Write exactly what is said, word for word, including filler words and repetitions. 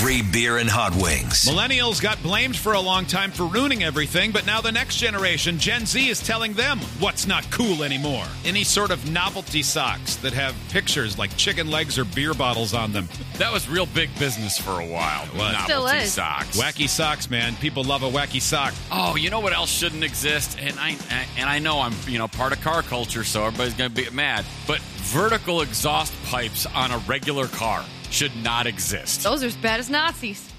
free beer and hot wings. Millennials got blamed for a long time for ruining everything, but now the next generation, Gen Z, is telling them what's not cool anymore. Any sort of novelty socks that have pictures like chicken legs or beer bottles on them. That was real big business for a while. It was. Still Novelty is. socks. Wacky socks, man. People love a wacky sock. Oh, you know what else shouldn't exist? And I and I know I'm you know part of car culture, so everybody's gonna be mad. But vertical exhaust pipes on a regular car should not exist. Those are as bad as Nazis.